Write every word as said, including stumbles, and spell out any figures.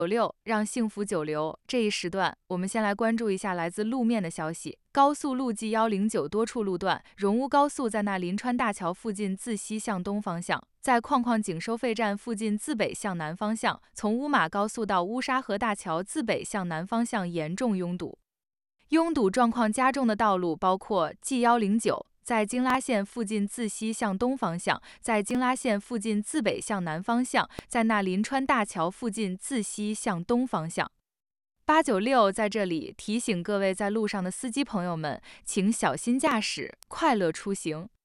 六，让幸福久留。这一时段，我们先来关注一下来自路面的消息。高速路 G 一零九多处路段，荣乌高速在那临川大桥附近自西向东方向，在矿矿井收费站附近自北向南方向，从乌马高速到乌沙河大桥自北向南方向严重拥堵。拥堵状况加重的道路包括 G 一零九。在京拉线附近自西向东方向，在京拉线附近自北向南方向，在那临川大桥附近自西向东方向。八九六在这里提醒各位在路上的司机朋友们，请小心驾驶，快乐出行。